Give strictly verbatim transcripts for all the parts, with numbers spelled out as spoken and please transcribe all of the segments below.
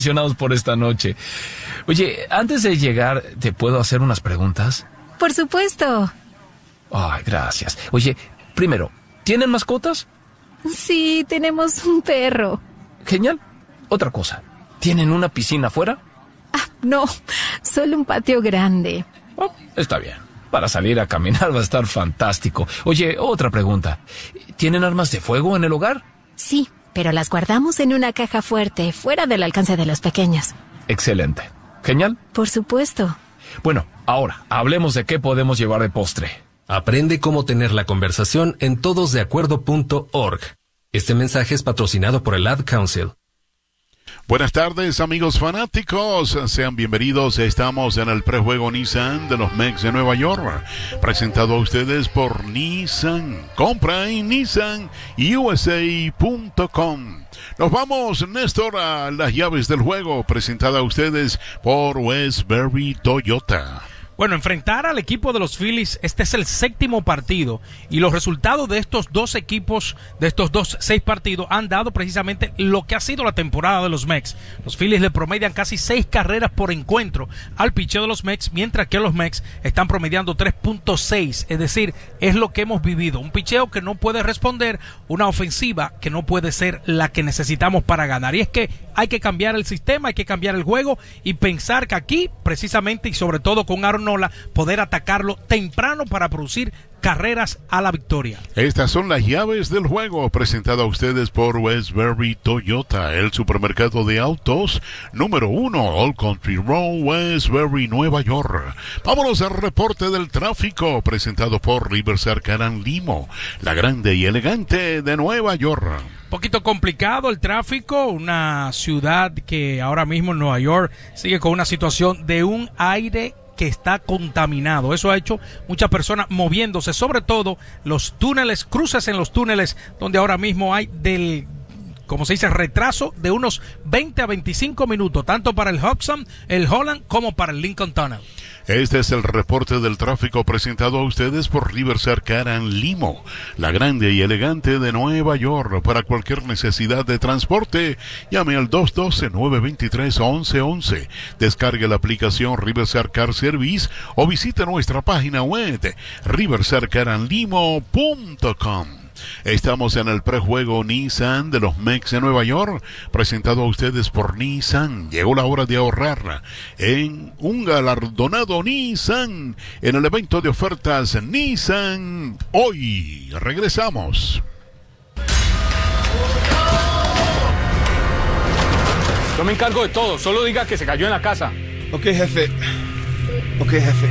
emocionados por esta noche. Oye, antes de llegar, ¿te puedo hacer unas preguntas? Por supuesto. Ay, gracias. Oye, primero, ¿tienen mascotas? Sí, tenemos un perro. Genial. Otra cosa, ¿tienen una piscina afuera? Ah, no, solo un patio grande. Oh, está bien. Para salir a caminar va a estar fantástico. Oye, otra pregunta. ¿Tienen armas de fuego en el hogar? Sí, pero las guardamos en una caja fuerte, fuera del alcance de los pequeños. Excelente. Genial. Por supuesto. Bueno, ahora, hablemos de qué podemos llevar de postre. Aprende cómo tener la conversación en todos de acuerdo punto org. Este mensaje es patrocinado por el Ad Council. Buenas tardes, amigos fanáticos. Sean bienvenidos. Estamos en el prejuego Nissan de los Mex de Nueva York. Presentado a ustedes por Nissan. Compra en Nissan U S A punto com. Nos vamos, Néstor, a las llaves del juego. Presentada a ustedes por Westbury Toyota. Bueno, enfrentar al equipo de los Phillies, este es el séptimo partido y los resultados de estos dos equipos, de estos dos seis partidos, han dado precisamente lo que ha sido la temporada de los Mex. Los Phillies le promedian casi seis carreras por encuentro al picheo de los Mex, mientras que los Mex están promediando tres punto seis, es decir, es lo que hemos vivido. Un picheo que no puede responder, una ofensiva que no puede ser la que necesitamos para ganar. Y es que hay que cambiar el sistema, hay que cambiar el juego y pensar que aquí, precisamente y sobre todo con Aaron Nola, poder atacarlo temprano para producir carreras a la victoria. Estas son las llaves del juego, presentado a ustedes por Westbury Toyota, el supermercado de autos número uno, Old Country Road, Westbury, Nueva York. Vámonos al reporte del tráfico, presentado por Riverside Caran Limo, la grande y elegante de Nueva York. Poquito complicado el tráfico, una ciudad que ahora mismo en Nueva York sigue con una situación de un aire que está contaminado. Eso ha hecho muchas personas moviéndose, sobre todo los túneles, cruces en los túneles, donde ahora mismo hay del, como se dice, retraso de unos veinte a veinticinco minutos, tanto para el Hudson, el Holland, como para el Lincoln Tunnel. Este es el reporte del tráfico presentado a ustedes por Riverside Caran Limo, la grande y elegante de Nueva York. Para cualquier necesidad de transporte, llame al dos uno dos, nueve dos tres, once once. Descargue la aplicación Riverside Car Service o visite nuestra página web riverside caran limo punto com. Estamos en el prejuego Nissan de los Mex de Nueva York, presentado a ustedes por Nissan. Llegó la hora de ahorrar en un galardonado Nissan en el evento de ofertas Nissan hoy. Regresamos. Yo me encargo de todo, solo diga que se cayó en la casa. Ok, jefe. Ok, jefe.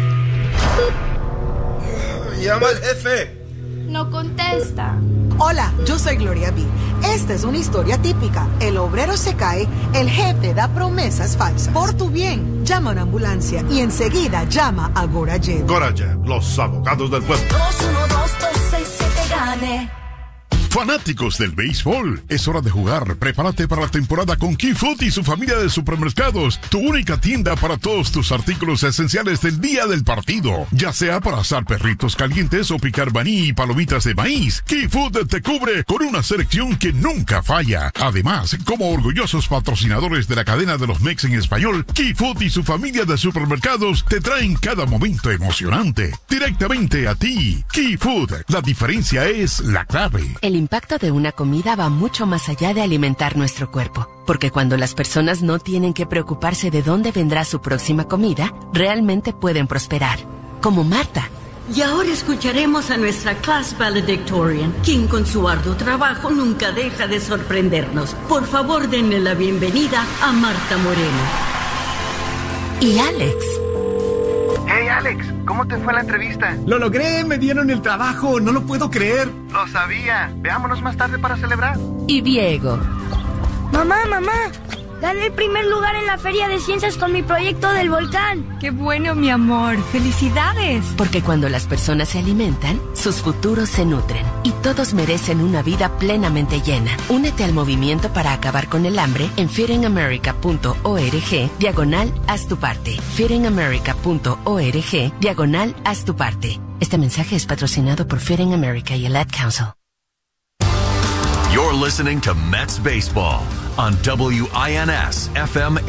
Llama al jefe. No contesta. Hola, yo soy Gloria B. Esta es una historia típica. El obrero se cae, el jefe da promesas falsas. Por tu bien, llama a una ambulancia y enseguida llama a Gorayev. Gorayev, los abogados del pueblo. dos uno dos dos seis siete gane. Fanáticos del béisbol, es hora de jugar. Prepárate para la temporada con Key Food y su familia de supermercados, tu única tienda para todos tus artículos esenciales del día del partido. Ya sea para asar perritos calientes o picar maní y palomitas de maíz, Key Food te cubre con una selección que nunca falla. Además, como orgullosos patrocinadores de la cadena de los Mex en español, Key Food y su familia de supermercados te traen cada momento emocionante. Directamente a ti, Key Food. La diferencia es la clave. El impacto de una comida va mucho más allá de alimentar nuestro cuerpo, porque cuando las personas no tienen que preocuparse de dónde vendrá su próxima comida, realmente pueden prosperar, como Marta. Y ahora escucharemos a nuestra class valedictorian, quien con su arduo trabajo nunca deja de sorprendernos. Por favor, denle la bienvenida a Marta Moreno. Y Alex. Hey Alex, ¿cómo te fue la entrevista? Lo logré, me dieron el trabajo, no lo puedo creer. Lo sabía, veámonos más tarde para celebrar. Y Diego. Mamá, mamá, gané el primer lugar en la Feria de Ciencias con mi proyecto del volcán. ¡Qué bueno, mi amor! ¡Felicidades! Porque cuando las personas se alimentan, sus futuros se nutren. Y todos merecen una vida plenamente llena. Únete al movimiento para acabar con el hambre en feeding america punto org, diagonal, haz tu parte. feeding america punto org, diagonal, haz tu parte. Este mensaje es patrocinado por Feeding America y el Ad Council. You're listening to Mets Baseball on W I N S F M